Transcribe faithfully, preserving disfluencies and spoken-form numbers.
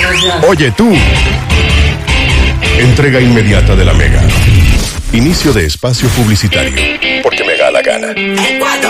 Oye tú. Entrega inmediata de la Mega. Inicio de espacio publicitario. Porque me da la gana. En cuatro